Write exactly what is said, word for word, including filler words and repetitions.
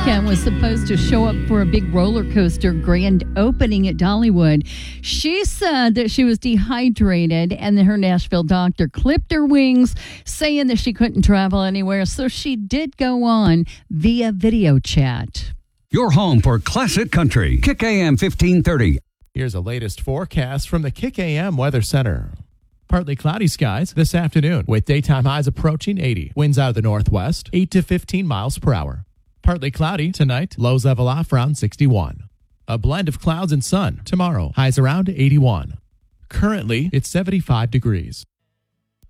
Weeknd was supposed to show up for a big roller coaster grand opening at Dollywood. She said that she was dehydrated and that her Nashville doctor clipped her wings, saying that she couldn't travel anywhere. So she did go on via video chat. Your home for classic country. Kick A M fifteen thirty. Here's a latest forecast from the Kick A M Weather Center. Partly cloudy skies this afternoon with daytime highs approaching eighty. Winds out of the northwest, eight to fifteen miles per hour. Partly cloudy tonight, lows level off around sixty-one. A blend of clouds and sun tomorrow, highs around eighty-one. Currently, it's seventy-five degrees.